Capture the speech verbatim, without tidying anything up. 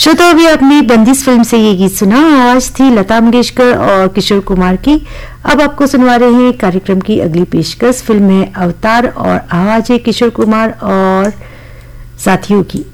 श्रोता, अभी आपने बंदिश फिल्म से ये गीत सुना। आवाज थी लता मंगेशकर और किशोर कुमार की। अब आपको सुनवा रहे हैं कार्यक्रम की अगली पेशकश। फिल्म है अवतार और आवाज है किशोर कुमार और साथियों की।